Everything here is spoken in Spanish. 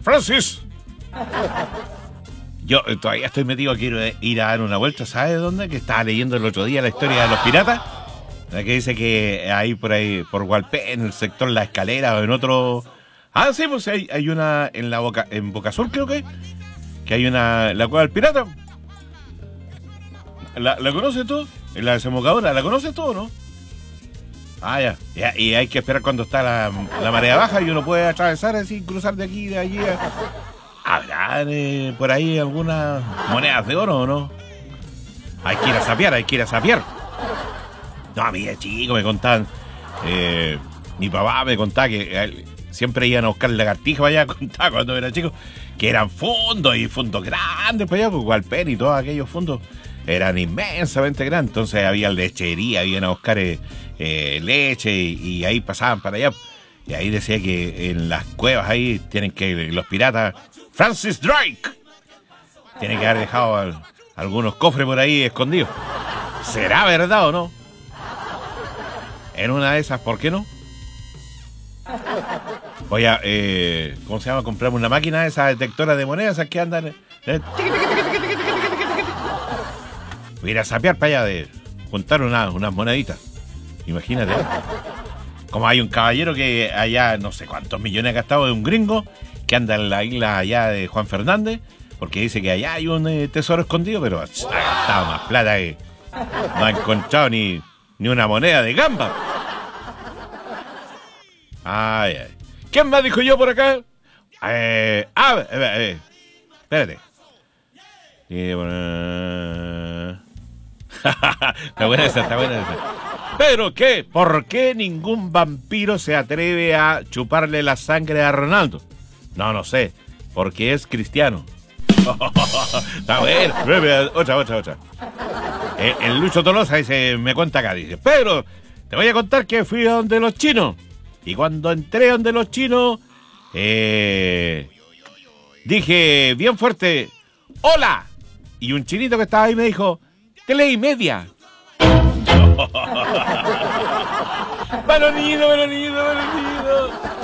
Francis. Yo todavía estoy metido, quiero ir a dar una vuelta, ¿sabes dónde? Que estaba leyendo el otro día la historia de los piratas, la que dice que ahí, por Hualpén, en el sector La Escalera o en otro... Ah, sí, pues hay una en Boca Sur, creo que hay una, la Cueva del Pirata. ¿La conoces tú? En la desembocadura, ¿la conoces tú o no? Ah, ya. Y hay que esperar cuando está la marea baja y uno puede atravesar así, cruzar de aquí, de allí. ¿Habrá por ahí algunas monedas de oro o no? Hay que ir a sapear, No, a mí de chico me contaban, mi papá me contaba que siempre iban a buscar lagartijas allá, contaba cuando era chico, que eran fondos y fondos grandes para allá, pues Hualpén y todos aquellos fondos eran inmensamente grandes. Entonces había lechería, iban a buscar leche y ahí pasaban para allá. Y ahí decía que en las cuevas ahí tienen que los piratas, Francis Drake, tiene que haber dejado algunos cofres por ahí escondidos. ¿Será verdad o no? En una de esas, ¿por qué no? Voy a, ¿cómo se llama? Comprarme una máquina, esa detectora de monedas, esas que andan... Voy a ir a sapear para allá, de juntar unas moneditas. Imagínate. Como hay un caballero que allá, no sé cuántos millones ha gastado, de un gringo, que anda en la isla allá de Juan Fernández, porque dice que allá hay un tesoro escondido, pero ha gastado más plata que no ha encontrado ni una moneda de gamba. Ay. ¿Quién más dijo yo por acá? Espérate. Está buena esa. ¿Pero qué? ¿Por qué ningún vampiro se atreve a chuparle la sangre a Ronaldo? No sé. Porque es cristiano. Está bueno. Otra. El Lucho Tolosa me cuenta acá, dice: Pedro, te voy a contar que fui a donde los chinos. Y cuando entré donde los chinos, dije bien fuerte: ¡hola! Y un chinito que estaba ahí me dijo: 3:30. Balonito.